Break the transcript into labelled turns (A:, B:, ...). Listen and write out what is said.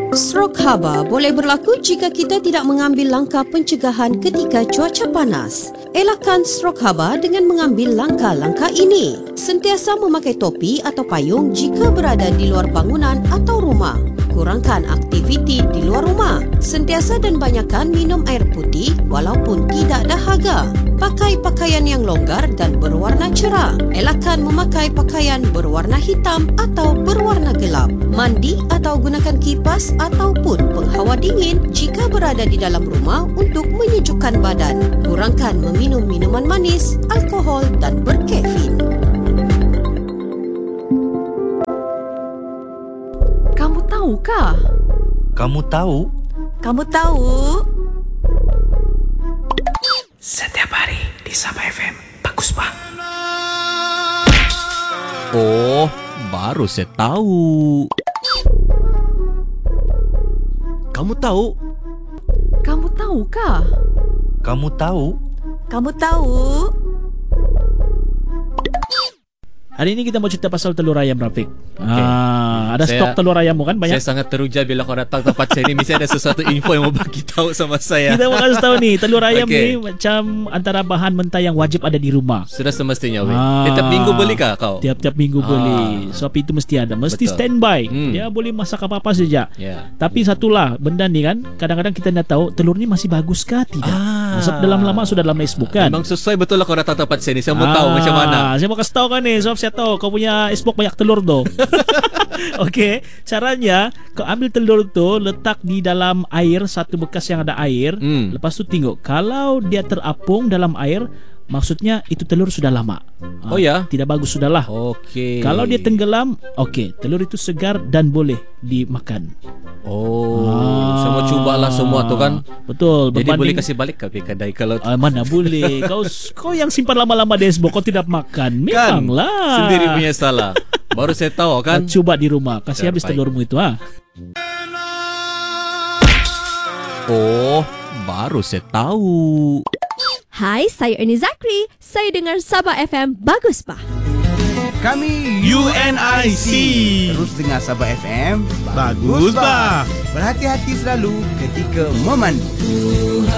A: Stroke haba boleh berlaku jika kita tidak mengambil langkah pencegahan ketika cuaca panas. Elakkan stroke haba dengan mengambil langkah-langkah ini. Sentiasa memakai topi atau payung jika berada di luar bangunan atau rumah. Kurangkan aktiviti di luar rumah. Sentiasa dan banyakkan minum air putih walaupun tidak dahaga. Pakai pakaian yang longgar dan berwarna cerah. Elakkan memakai pakaian berwarna hitam atau berwarna gelap. Mandi atau gunakan kipas ataupun penghawa dingin jika berada di dalam rumah untuk menyejukkan badan. Kurangkan meminum minuman manis, alkohol dan berkafein.
B: Kamu tahukah?
C: Kamu tahu?
B: Kamu tahu?
D: Setiap hari di Sabah FM. Bagus, Pak.
E: Oh, baru saya tahu. Kamu tahu?
B: Kamu tahukah?
C: Kamu tahu?
B: Kamu tahu?
F: Hari ini kita mau cerita pasal telur ayam, Rafiq. Ada stok telur ayam kan banyak?
E: Saya sangat teruja bila kau datang tempat saya ni. Mesti ada sesuatu info yang mau bagi tahu sama saya.
F: Kita mau kasih tahu nih, telur ayam ni macam antara bahan mentah yang wajib ada di rumah.
E: Sudah semestinya, weh. Tiap minggu beli kah kau?
F: Tiap-tiap minggu beli. Sebab itu mesti ada. Mesti
E: Betul.
F: standby. Dia boleh masak apa-apa saja. Tapi satulah, benda ni kan, kadang-kadang kita nak tahu telur ni masih bagus kah tidak. Sebab dalam lama sudah dalam icebox kan.
E: Memang sesuai betul lah kau datang tempat saya ni. Saya mau tahu macam mana.
F: Saya mau kasih tahu kan ni. Sebab saya tahu kau punya icebox banyak telur tu. Okey, caranya kau ambil telur tu, letak di dalam air, satu bekas yang ada air. Lepas tu tengok, kalau dia terapung dalam air, maksudnya itu telur sudah lama.
E: Oh ya?
F: Tidak bagus sudahlah.
E: Okey.
F: Kalau dia tenggelam, okey, telur itu segar dan boleh dimakan.
E: Saya mau cubalah semua tu kan.
F: Betul.
E: Jadi boleh kasih balik ke kedai kalau
F: mana boleh. Kau yang simpan lama-lama di icebox, kau tidak makan. Memanglah
E: kan, sendiri punya salah. Baru saya tahu kan.
F: Coba di rumah, kasih habis telurmu itu
E: Oh, baru saya tahu.
G: Hai, saya Ernie Zakri. Saya dengar Sabah FM. Bagus, Pak.
D: Kami
H: UNIC.
D: Terus dengar Sabah FM.
H: Bagus, Pak.
D: Berhati-hati selalu ketika memandu.